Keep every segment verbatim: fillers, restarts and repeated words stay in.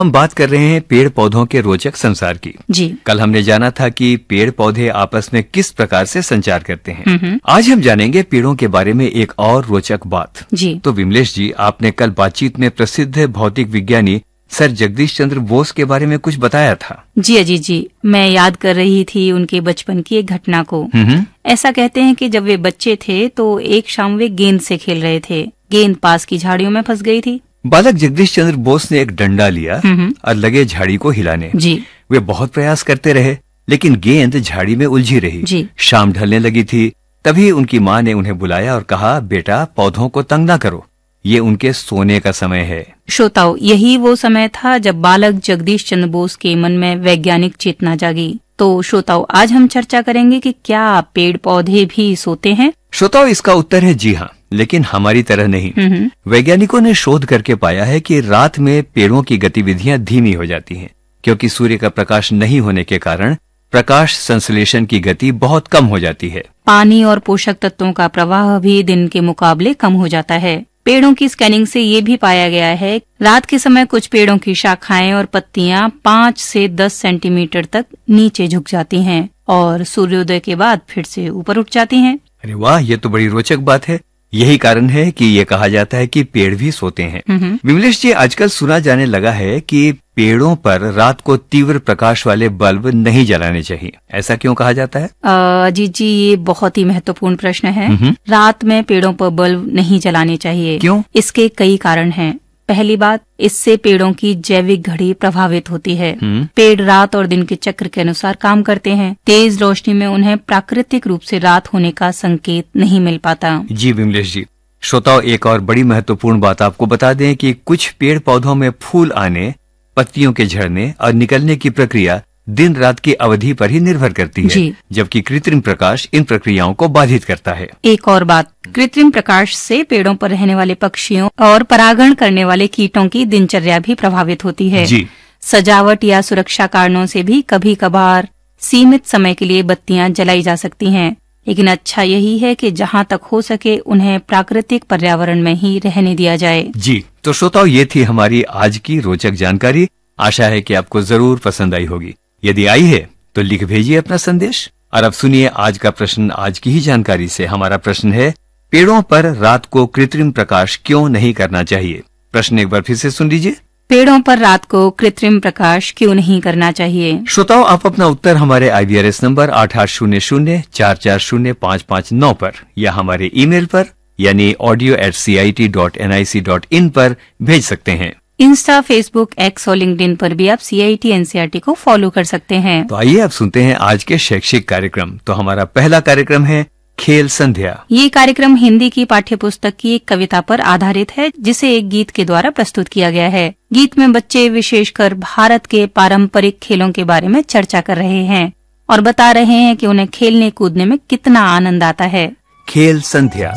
हम बात कर रहे हैं पेड़ पौधों के रोचक संसार की। जी। कल हमने जाना था कि पेड़ पौधे आपस में किस प्रकार से संचार करते हैं। आज हम जानेंगे पेड़ों के बारे में एक और रोचक बात। जी। तो विमलेश जी, आपने कल बातचीत में प्रसिद्ध भौतिक विज्ञानी सर जगदीश चंद्र बोस के बारे में कुछ बताया था। जी अजीत जी, मैं याद कर रही थी उनके बचपन की एक घटना को। ऐसा कहते हैं कि जब वे बच्चे थे तो एक शाम वे गेंद से खेल रहे थे। गेंद पास की झाड़ियों में फंस गई थी। बालक जगदीश चंद्र बोस ने एक डंडा लिया और लगे झाड़ी को हिलाने। जी। वे बहुत प्रयास करते रहे, लेकिन गेंद झाड़ी में उलझी रही। जी। शाम ढलने लगी थी, तभी उनकी माँ ने उन्हें बुलाया और कहा, बेटा पौधों को तंग ना करो, ये उनके सोने का समय है। श्रोताओ, यही वो समय था जब बालक जगदीश चंद्र बोस के मन में वैज्ञानिक चेतना जागी। तो श्रोताओ, आज हम चर्चा करेंगे कि क्या पेड़ पौधे भी सोते हैं। श्रोताओ, इसका उत्तर है जी हाँ, लेकिन हमारी तरह नहीं। वैज्ञानिकों ने शोध करके पाया है कि रात में पेड़ों की गतिविधियां धीमी हो जाती हैं, क्योंकि सूर्य का प्रकाश नहीं होने के कारण प्रकाश संश्लेषण की गति बहुत कम हो जाती है। पानी और पोषक तत्वों का प्रवाह भी दिन के मुकाबले कम हो जाता है। पेड़ों की स्कैनिंग से ये भी पाया गया है रात के समय कुछ पेड़ों की शाखाएं और पत्तियां पाँच से दस सेंटीमीटर तक नीचे झुक जाती हैं और सूर्योदय के बाद फिर से ऊपर उठ जाती हैं। अरे वाह, ये तो बड़ी रोचक बात है। यही कारण है कि ये कहा जाता है कि पेड़ भी सोते हैं। विमलेश जी, आजकल सुना जाने लगा है कि पेड़ों पर रात को तीव्र प्रकाश वाले बल्ब नहीं जलाने चाहिए। ऐसा क्यों कहा जाता है? अजीत जी, ये बहुत ही महत्वपूर्ण प्रश्न है। रात में पेड़ों पर बल्ब नहीं जलाने चाहिए। क्यों? इसके कई कारण हैं। पहली बात, इससे पेड़ों की जैविक घड़ी प्रभावित होती है। पेड़ रात और दिन के चक्र के अनुसार काम करते हैं। तेज रोशनी में उन्हें प्राकृतिक रूप से रात होने का संकेत नहीं मिल पाता। जी विमलेश जी, श्रोताओ, एक और बड़ी महत्वपूर्ण बात आपको बता दें कि कुछ पेड़ पौधों में फूल आने, पत्तियों के झड़ने और निकलने की प्रक्रिया दिन रात की अवधि पर ही निर्भर करती है, जबकि कृत्रिम प्रकाश इन प्रक्रियाओं को बाधित करता है। एक और बात, कृत्रिम प्रकाश से पेड़ों पर रहने वाले पक्षियों और परागण करने वाले कीटों की दिनचर्या भी प्रभावित होती है। जी। सजावट या सुरक्षा कारणों से भी कभी कभार सीमित समय के लिए बत्तियां जलाई जा सकती हैं, लेकिन अच्छा यही है कि जहां तक हो सके उन्हें प्राकृतिक पर्यावरण में ही रहने दिया जाए। जी, तो श्रोताओ, ये थी हमारी आज की रोचक जानकारी। आशा है कि आपको जरूर पसंद आई होगी। यदि आई है तो लिख भेजिए अपना संदेश। और अब सुनिए आज का प्रश्न। आज की ही जानकारी से हमारा प्रश्न है, पेड़ों पर रात को कृत्रिम प्रकाश क्यों नहीं करना चाहिए? प्रश्न एक बार फिर से सुन लीजिए। पेड़ों पर रात को कृत्रिम प्रकाश क्यों नहीं करना चाहिए? श्रोताओं, आप अपना उत्तर हमारे आई वी आर एस नंबर आठ आठ शून्य शून्य चार चार शून्य पाँच पाँच नौ पर या हमारे ईमेल पर यानी audio eight C I T dot N I C dot in पर भेज सकते हैं। इंस्टा, फेसबुक, एक्स और लिंक्डइन पर भी आप सी I T N C R T को फॉलो कर सकते हैं। तो आइए अब सुनते हैं आज के शैक्षिक कार्यक्रम। तो हमारा पहला कार्यक्रम है खेल संध्या। ये कार्यक्रम हिंदी की पाठ्य पुस्तक की एक कविता पर आधारित है, जिसे एक गीत के द्वारा प्रस्तुत किया गया है। गीत में बच्चे विशेषकर भारत के पारंपरिक खेलों के बारे में चर्चा कर रहे हैं और बता रहे हैं कि उन्हें खेलने कूदने में कितना आनंद आता है। खेल संध्या।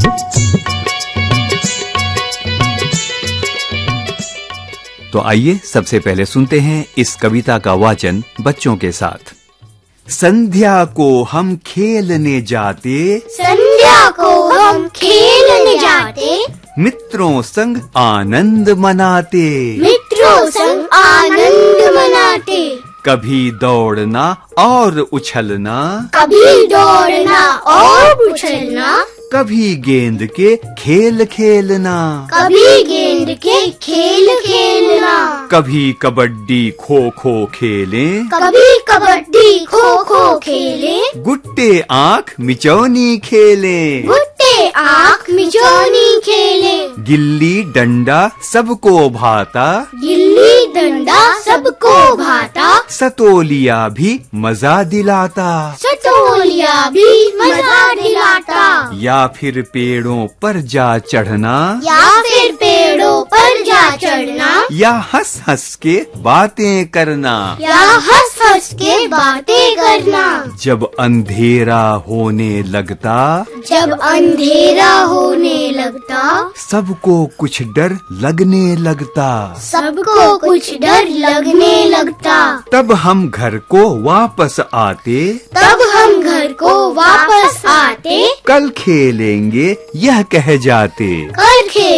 तो आइए सबसे पहले सुनते हैं इस कविता का वाचन बच्चों के साथ। संध्या को हम खेलने जाते, संध्या को हम खेलने जाते, मित्रों संग आनंद मनाते, मित्रों संग आनंद मनाते। कभी दौड़ना और उछलना, कभी दौड़ना और उछलना, कभी गेंद के खेल खेलना, कभी गेंद के खेल खेलना, कभी कबड्डी खो खो खेलें, कभी कबड्डी खो खो खेलें, गुट्टे आँख मिचौनी खेलें, गुट्टे आँख मिचौनी खेलें, गिल्ली डंडा सबको भाता, गिल्ली डंडा सबको भाता, सतोलिया भी मजा दिलाता, सतोलिया भी मजा दिलाता। या फिर पेड़ों पर जा चढ़ना, या फिर पेड़ों पर जा चढ़ना, या हंस हंस के बातें करना, या हंस हंस के बातें करना। जब अंधेरा होने लगता, जब अंधेरा होने लगता, सबको कुछ डर लगने लगता, सबको कुछ डर लगने लगता। तब हम घर को वापस आते, तब हम घर को वापस आते, कल खेलेंगे यह कह जाते, कल खेल